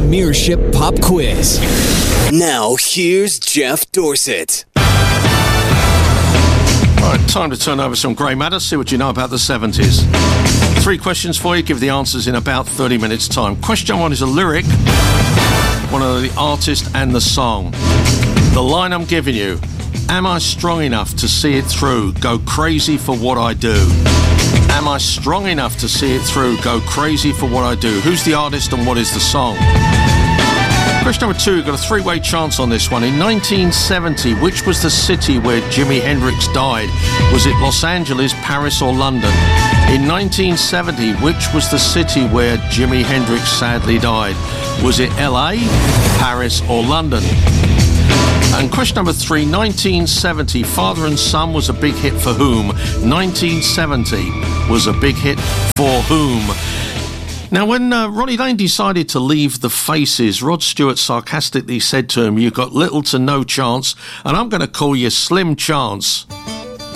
Premiership Pop Quiz. Now, here's Jeff Dorset. Right, time to turn over some grey matter, see what you know about the 70s. 3 questions for you, give the answers in about 30 minutes' time. Question 1 is a lyric, one of the artist and the song. The line I'm giving you, am I strong enough to see it through, go crazy for what I do? Am I strong enough to see it through, go crazy for what I do? Who's the artist and what is the song? Question number 2, you've got a 3-way chance on this one. In 1970, which was the city where Jimi Hendrix died? Was it Los Angeles, Paris or London? In 1970, which was the city where Jimi Hendrix sadly died? Was it LA, Paris or London? And question number 3, 1970, Father and Son was a big hit for whom? 1970 was a big hit for whom? Now, when Ronnie Lane decided to leave the Faces, Rod Stewart sarcastically said to him, "You've got little to no chance, and I'm going to call you Slim Chance."